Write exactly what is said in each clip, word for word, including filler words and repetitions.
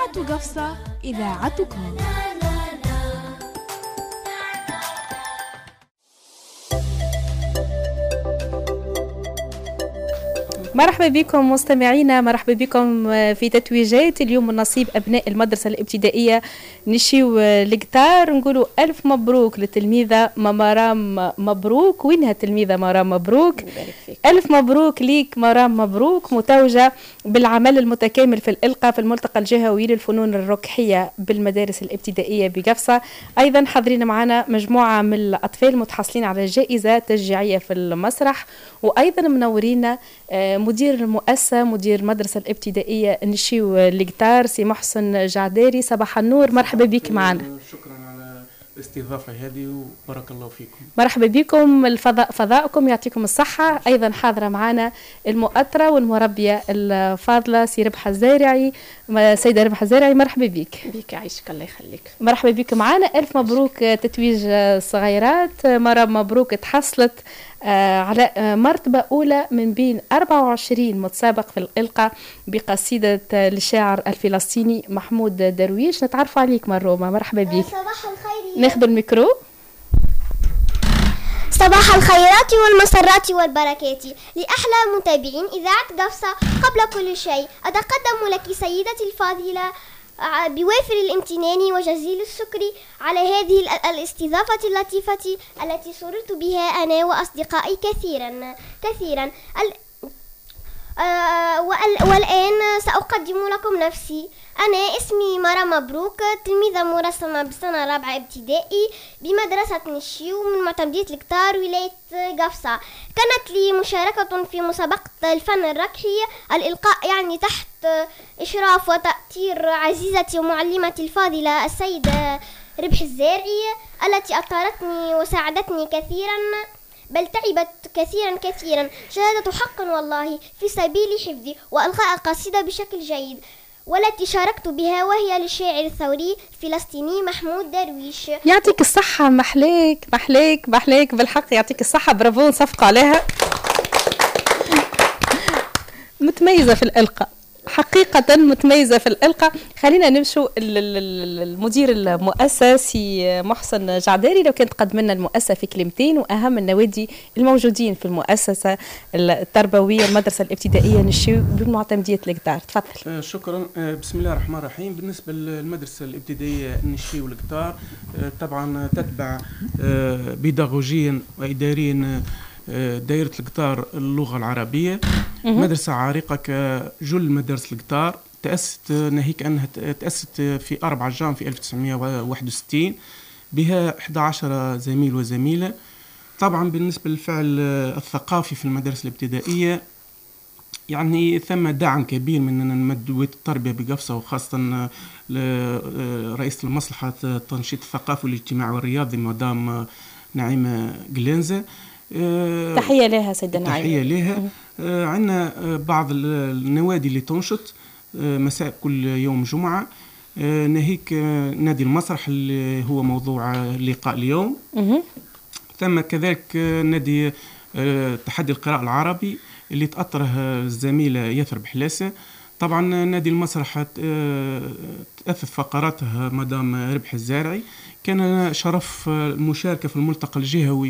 إذاعة قفصة إذاعتكم. مرحبا بكم مستمعينا، مرحبا بكم في تتويجات اليوم من نصيب أبناء المدرسة الابتدائية نشيو القطار. نقولوا ألف مبروك للتلميذة مرام مبروك. وينها التلميذة مرام مبروك؟ ألف مبروك ليك مرام مبروك، متوجة بالعمل المتكامل في الإلقاء في الملتقى الجهوي للفنون الركحية بالمدارس الابتدائية بقفصة. أيضا حاضرين معنا مجموعة من الأطفال متحصلين على جائزة تشجيعية في المسرح، وأيضا منورين مدير المؤسسة مدير المدرسة الابتدائية نشيو القطار سي محسن جعداري. صباح النور، مرحبا بك معنا. شكرا على الاستضافة هذه وبارك الله فيكم. مرحبا بكم، الفضاء فضاءكم، يعطيكم الصحة. أيضا حاضرة معنا المؤطرة والمربية الفاضلة سي ربحة الزارعي. سيدة ربحة الزارعي مرحبا بك. بك عايشك الله يخليك. مرحبا بك معنا. ألف مبروك تتويج الصغيرات. مرام مبروك تحصلت آه على آه مرتبة أولى من بين أربعة وعشرين متسابق في الإلقاء بقصيدة آه للشاعر الفلسطيني محمود درويش. نتعرف عليك مرومة، مرحبا بك. صباح الخير. ناخذ الميكرو. صباح الخيرات والمسرات والبركات لأحلى متابعين إذاعة قفصة. قبل كل شيء أتقدم لك سيدتي الفاضلة بوافر الامتنان وجزيل الشكر على هذه الاستضافة اللطيفة التي سررت بها أنا وأصدقائي كثيرا كثيرا. آه والآن سأقدم لكم نفسي. أنا اسمي مرام مبروك، تلميذة مرسمة بالسنة الرابعة ابتدائي بمدرسة نشيو من معتمدية القطار ولاية قفصة. كانت لي مشاركة في مسابقة الفن الركحي الإلقاء، يعني تحت إشراف وتأثير عزيزتي ومعلمتي الفاضلة السيدة ربح الزارعي، التي أطارتني وساعدتني كثيرا، بل تعبت كثيرا كثيرا. شهادة حق والله في سبيل حفظي وإلقاء قصيدة بشكل جيد، والتي شاركت بها وهي للشاعر الثوري الفلسطيني محمود درويش. يعطيك الصحة، محليك محليك محليك بالحق، يعطيك الصحة، برافو، نصفقوا عليها. متميزة في الإلقاء، حقيقة متميزة في الإلقاء. خلينا نمشوا المدير المؤسسي محسن جعداري، لو كانت تقدم لنا المؤسسة في كلمتين وأهم النوادي الموجودين في المؤسسة التربوية المدرسة الابتدائية نشيو بالمعتمدية القطار. تفضل. شكرا. بسم الله الرحمن الرحيم. بالنسبة للمدرسة الابتدائية نشيو القطار، طبعا تتبع بيداغوجيا وإداريا دائرة القطار اللغة العربية. مدرسة عريقة كجل مدارس القطار، تأسست ناهيك أنها تأسست في أربعة جان في ألف وتسعمائة وواحد وستين، بها إحدى عشر زميل وزميلة. طبعا بالنسبة للفعل الثقافي في المدارس الابتدائية، يعني ثم دعم كبير من مدوية التربية بقفصة، وخاصة رئيس المصلحة التنشيط الثقافي والاجتماعي والرياضي مدام نعيمة قلنزة. تحية لها سيدة نعيمة. تحية لها. عندنا بعض النوادي اللي تنشط مساء كل يوم جمعة، ناهيك نادي المسرح اللي هو موضوع اللقاء اليوم. ثم كذلك نادي تحدي القراءة العربي اللي تأطره الزميلة يثرب حلاسة. طبعا نادي المسرح تأثث فقراته مدام ربح الزارعي. كان شرف المشاركة في الملتقى الجهوي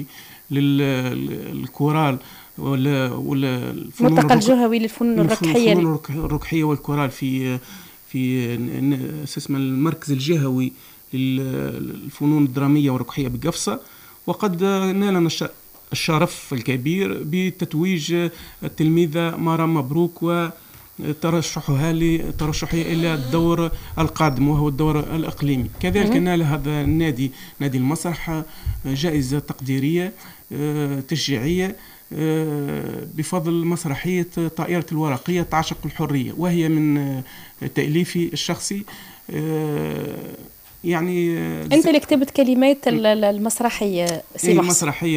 للكورال ولا ولا الملتقى الجهوي للفنون الركحية الفنون الركحية والكورال في في اسمه المركز الجهوي للفنون الدرامية والركحية بقفصة. وقد نالنا الشرف الكبير بتتويج التلميذة مرام مبروك وترشحها لترشحها إلى الدور القادم وهو الدور الإقليمي. كذلك نال هذا النادي نادي المسرح جائزة تقديرية تشجيعية بفضل مسرحية طائرة الورقية تعشق الحرية، وهي من تأليفي الشخصي. يعني أنت اللي كتبت كلمات المسرحية سي محسن. المسرحية